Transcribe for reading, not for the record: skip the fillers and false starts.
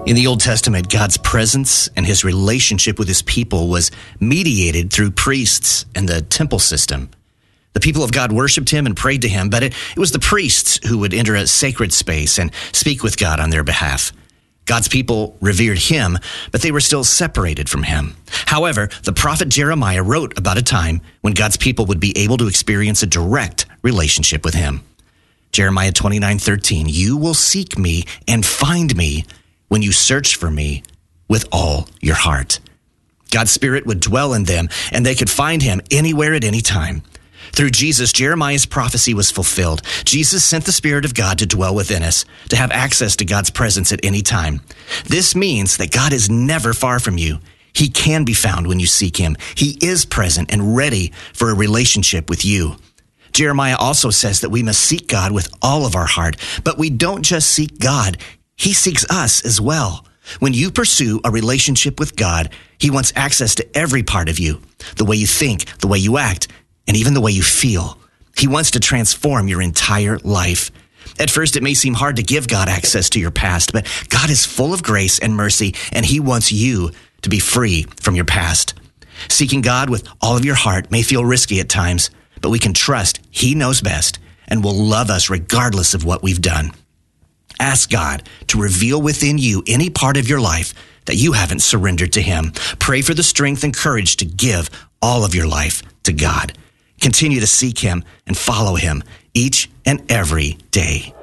In the Old Testament, God's presence and his relationship with his people was mediated through priests and the temple system. The people of God worshiped him and prayed to him, but it was the priests who would enter a sacred space and speak with God on their behalf. God's people revered him, but they were still separated from him. However, the prophet Jeremiah wrote about a time when God's people would be able to experience a direct relationship with him. Jeremiah 29:13, "You will seek me and find me when you search for me with all your heart." God's Spirit would dwell in them, and they could find him anywhere at any time. Through Jesus, Jeremiah's prophecy was fulfilled. Jesus sent the Spirit of God to dwell within us, to have access to God's presence at any time. This means that God is never far from you. He can be found when you seek him. He is present and ready for a relationship with you. Jeremiah also says that we must seek God with all of our heart, but we don't just seek God. He seeks us as well. When you pursue a relationship with God, he wants access to every part of you, the way you think, the way you act, and even the way you feel. He wants to transform your entire life. At first, it may seem hard to give God access to your past, but God is full of grace and mercy, and he wants you to be free from your past. Seeking God with all of your heart may feel risky at times, but we can trust he knows best and will love us regardless of what we've done. Ask God to reveal within you any part of your life that you haven't surrendered to him. Pray for the strength and courage to give all of your life to God. Continue to seek him and follow him each and every day.